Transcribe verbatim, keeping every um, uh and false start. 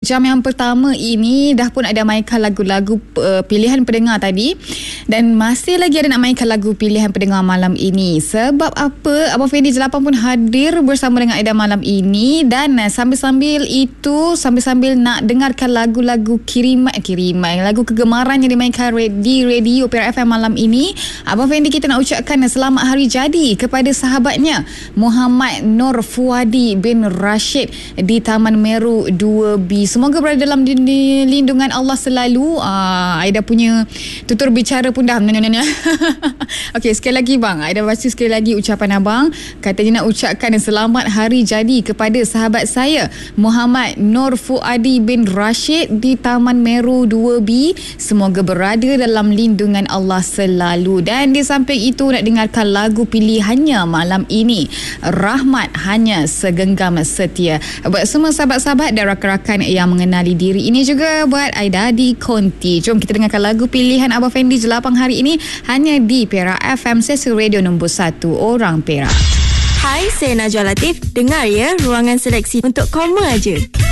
jam yang pertama ini dah pun ada mainkan lagu-lagu uh, pilihan pendengar tadi, dan masih lagi ada nak mainkan lagu pilihan pendengar malam ini. Sebab apa? Abang Fendi Jelapan pun hadir bersama dengan Aida malam ini, dan uh, sambil-sambil itu sambil-sambil nak dengarkan lagu-lagu kiriman kiriman lagu kegemaran yang dimainkan di radio Perak F M malam ini, Abang Fendi kita nak ucapkan selamat hari jadi kepada sahabatnya Muhammad Nur Fuadi bin Rashid di Taman Meru dua B. Semoga berada dalam lindungan Allah selalu. uh, Aida punya tutur bicara pun dah okey, sekali lagi bang, Aida baca sekali lagi ucapan abang. Katanya nak ucapkan selamat hari jadi kepada sahabat saya Muhammad Nur Fuadi bin Rashid di Taman Meru dua B. Semoga berada dalam lindungan Allah selalu. Dan di samping itu nak dengarkan lagu pilihannya malam ini, Rahmat Hanya Segenggam Setia. Buat semua sahabat-sahabat dan rakan-rakan yang mengenali diri ini, juga buat Aida di Konti. Jom kita dengarkan lagu pilihan Abang Fendi Jelapang hari ini hanya di Perak F M, stesen radio nombor satu orang Perak. Hai, saya Najwa Latif. Dengar ya, Ruangan Seleksi untuk koma aja.